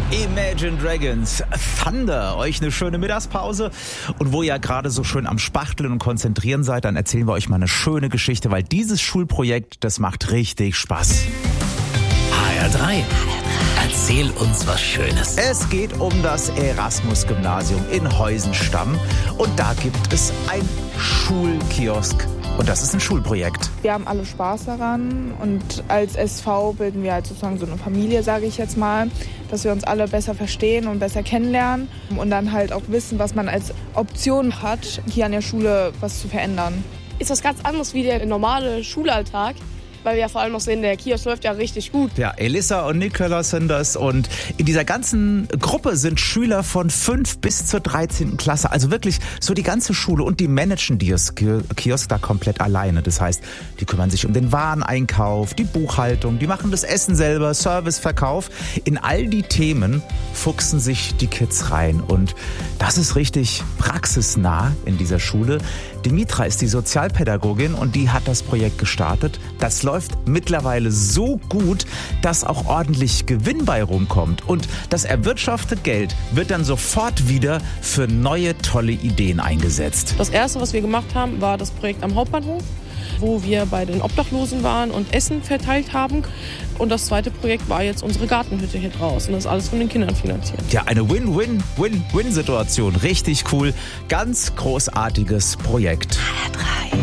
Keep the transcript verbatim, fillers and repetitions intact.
Imagine Dragons, Thunder, euch eine schöne Mittagspause. Und wo ihr gerade so schön am Spachteln und Konzentrieren seid, dann erzählen wir euch mal eine schöne Geschichte, weil dieses Schulprojekt, das macht richtig Spaß. H R drei. Erzähl uns was Schönes. Es geht um das Erasmus-Gymnasium in Heusenstamm und da gibt es ein Schulkiosk. Und das ist ein Schulprojekt. Wir haben alle Spaß daran und als S V bilden wir halt sozusagen so eine Familie, sage ich jetzt mal, dass wir uns alle besser verstehen und besser kennenlernen und dann halt auch wissen, was man als Option hat, hier an der Schule was zu verändern. Ist was ganz anderes wie der normale Schulalltag. Weil wir ja vor allem noch sehen, der Kiosk läuft ja richtig gut. Ja, Elissa und Nicolas sind das und in dieser ganzen Gruppe sind Schüler von fünf bis zur dreizehnten Klasse. Also wirklich so die ganze Schule und die managen die Kiosk da komplett alleine. Das heißt, die kümmern sich um den Wareneinkauf, die Buchhaltung, die machen das Essen selber, Serviceverkauf. In all die Themen fuchsen sich die Kids rein und das ist richtig praxisnah in dieser Schule. Dimitra ist die Sozialpädagogin und die hat das Projekt gestartet. Das läuft mittlerweile so gut, dass auch ordentlich Gewinn bei rumkommt. Und das erwirtschaftete Geld wird dann sofort wieder für neue, tolle Ideen eingesetzt. Das erste, was wir gemacht haben, war das Projekt am Hauptbahnhof, wo wir bei den Obdachlosen waren und Essen verteilt haben. Und das zweite Projekt war jetzt unsere Gartenhütte hier draußen. Das ist alles von den Kindern finanziert. Ja, eine Win-Win-Win-Win-Situation. Richtig cool. Ganz großartiges Projekt. H R drei.